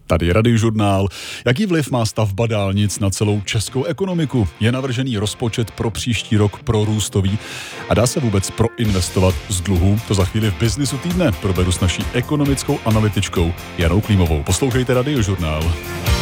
Tady je Radiožurnál. Jaký vliv má stavba dálnic na celou českou ekonomiku? Je navržený rozpočet pro příští rok prorůstový? A dá se vůbec proinvestovat z dluhů? To za chvíli v Biznisu týdne proberu s naší ekonomickou analytičkou Janou Klímovou. Poslouchejte Radiožurnál.